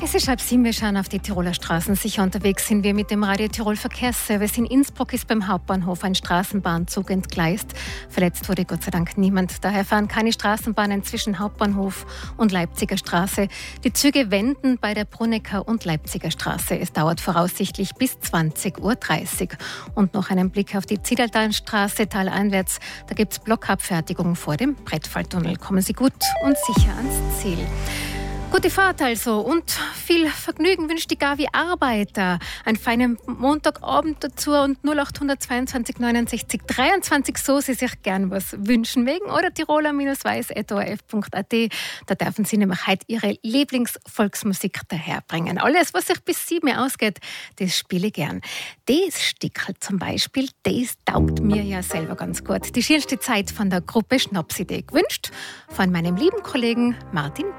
Es ist 6:30, wir schauen auf die Tiroler Straßen. Sicher unterwegs sind wir mit dem Radio Tirol Verkehrsservice. In Innsbruck ist beim Hauptbahnhof ein Straßenbahnzug entgleist. Verletzt wurde Gott sei Dank niemand. Daher fahren keine Straßenbahnen zwischen Hauptbahnhof und Leipziger Straße. Die Züge wenden bei der Brunecker und Leipziger Straße. Es dauert voraussichtlich bis 20:30 Uhr. Und noch einen Blick auf die Ziedeltalstraße taleinwärts. Da gibt es Blockabfertigung vor dem Brettfalltunnel. Kommen Sie gut und sicher ans Ziel. Gute Fahrt also und viel Vergnügen wünscht die Gavi Arbeiter. Einen feinen Montagabend dazu und 0822 69 23, so Sie sich gern was wünschen mögen. Oder tiroler-weiß.orf.at. Da dürfen Sie nämlich heute Ihre Lieblingsvolksmusik daherbringen. Alles, was sich bis 7 ausgeht, das spiele ich gern. Das Stickerl zum Beispiel, das taugt mir ja selber ganz gut. Die schönste Zeit von der Gruppe Schnapsidee gewünscht von meinem lieben Kollegen Martin